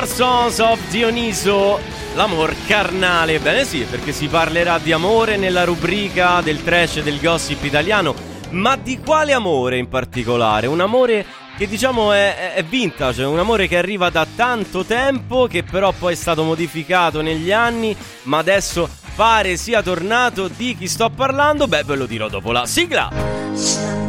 Sons of Dioniso, l'amor carnale. Bene sì, perché si parlerà di amore nella rubrica del trash e del gossip italiano. Ma di quale amore in particolare? Un amore che diciamo è vintage, un amore che arriva da tanto tempo, che però poi è stato modificato negli anni, ma adesso pare sia tornato. Di chi sto parlando? Beh, ve lo dirò dopo la sigla.